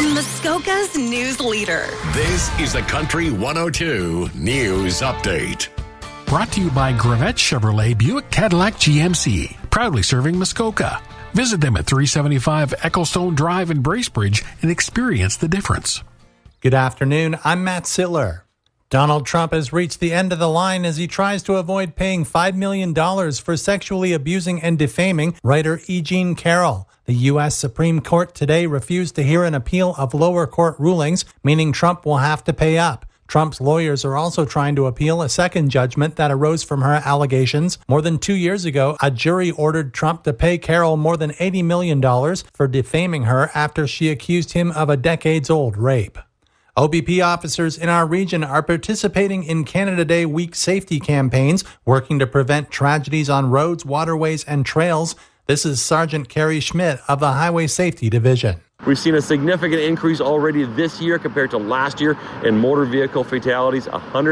from Muskoka's news leader. This is the Country 102 News Update. Brought to you by Gravette Chevrolet Buick Cadillac GMC, proudly serving Muskoka. Visit them at 375 Ecclestone Drive in Bracebridge and experience the difference. Good afternoon, I'm Matt Sittler. Donald Trump has reached the end of the line as he tries to avoid paying $5 million for sexually abusing and defaming writer E. Jean Carroll. The U.S. Supreme Court today refused to hear an appeal of lower court rulings, meaning Trump will have to pay up. Trump's lawyers are also trying to appeal a second judgment that arose from her allegations. More than 2 years ago, a jury ordered Trump to pay Carroll more than $80 million for defaming her after she accused him of a decades-old rape. OBP officers in our region are participating in Canada Day week safety campaigns, working to prevent tragedies on roads, waterways, and trails. This is Sergeant Kerry Schmidt of the Highway Safety Division. We've seen a significant increase already this year compared to last year in motor vehicle fatalities.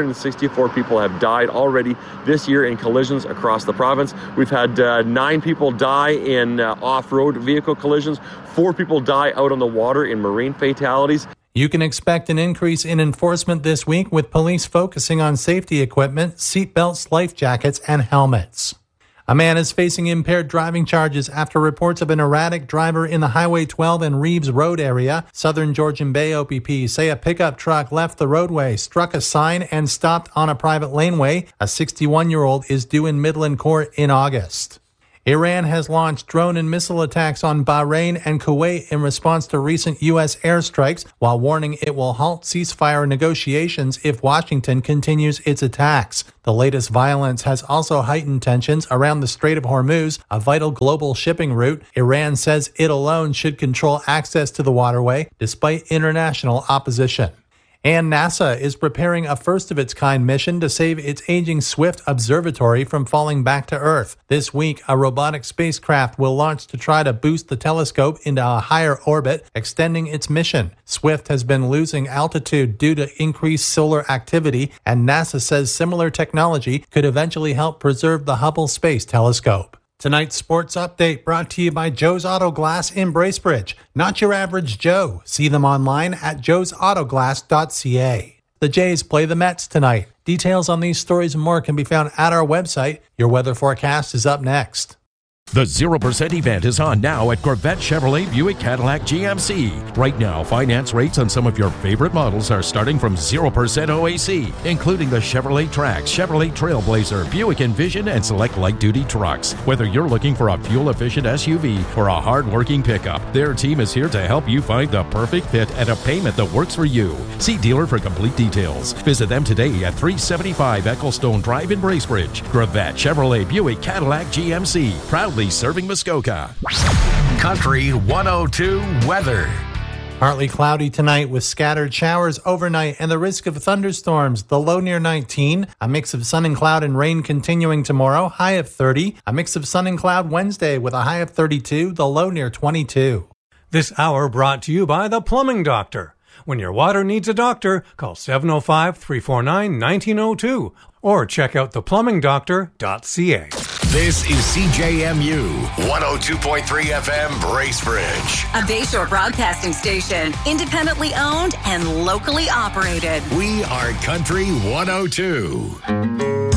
164 people have died already this year in collisions across the province. We've had 9 people die in off-road vehicle collisions. 4 people die out on the water in marine fatalities. You can expect an increase in enforcement this week with police focusing on safety equipment, seatbelts, life jackets, and helmets. A man is facing impaired driving charges after reports of an erratic driver in the Highway 12 and Reeves Road area. Southern Georgian Bay OPP say a pickup truck left the roadway, struck a sign, and stopped on a private laneway. A 61-year-old is due in Midland Court in August. Iran has launched drone and missile attacks on Bahrain and Kuwait in response to recent U.S. airstrikes, while warning it will halt ceasefire negotiations if Washington continues its attacks. The latest violence has also heightened tensions around the Strait of Hormuz, a vital global shipping route. Iran says it alone should control access to the waterway, despite international opposition. And NASA is preparing a first-of-its-kind mission to save its aging Swift observatory from falling back to Earth. This week, a robotic spacecraft will launch to try to boost the telescope into a higher orbit, extending its mission. Swift has been losing altitude due to increased solar activity, and NASA says similar technology could eventually help preserve the Hubble Space Telescope. Tonight's sports update brought to you by Joe's Auto Glass in Bracebridge. Not your average Joe. See them online at joesautoglass.ca. The Jays play the Mets tonight. Details on these stories and more can be found at our website. Your weather forecast is up next. The 0% event is on now at Gravette Chevrolet Buick Cadillac GMC. Right now, finance rates on some of your favorite models are starting from 0% OAC, including the Chevrolet Trax, Chevrolet Trailblazer, Buick Envision, and select light-duty trucks. Whether you're looking for a fuel-efficient SUV or a hard-working pickup, their team is here to help you find the perfect fit at a payment that works for you. See dealer for complete details. Visit them today at 375 Ecclestone Drive in Bracebridge. Gravette Chevrolet Buick Cadillac GMC, proudly serving Muskoka. Country 102 weather. Partly cloudy tonight with scattered showers overnight and the risk of thunderstorms. The low near 19. A mix of sun and cloud and rain continuing tomorrow. High of 30. A mix of sun and cloud Wednesday with a high of 32. The low near 22. This hour brought to you by The Plumbing Doctor. When your water needs a doctor, call 705-349-1902 or check out theplumbingdoctor.ca. This is CJMU 102.3 FM Bracebridge. A Bayshore broadcasting station, independently owned and locally operated. We are Country 102.